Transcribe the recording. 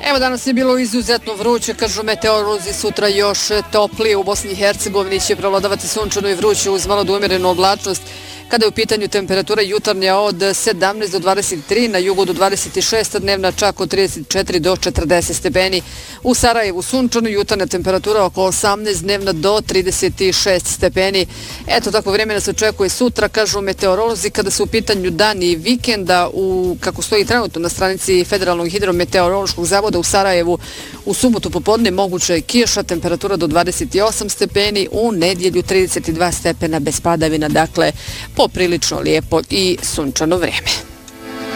Evo, danas je bilo izuzetno vruće, kažu meteorolozi, sutra još toplije. U Bosni i Hercegovini će prevladavati sunčano i vruće uz malo umjerenu oblačnost. Kada je u pitanju temperatura jutarnja od 17 do 23, na jugu do 26, dnevna čak od 34 do 40 stepeni. U Sarajevu sunčano, jutarnja temperatura oko 18, dnevna do 36 stepeni. Eto, tako vrijeme nas očekuje sutra, kažu meteorolozi, kada su u pitanju dan i vikenda, kako stoji trenutno na stranici Federalnog hidrometeorološkog zavoda u Sarajevu, u subotu popodne moguća je kiša, temperatura do 28 stepeni, u nedjelju 32 stepena bez padavina, dakle poprilično lijepo i sunčano vrijeme.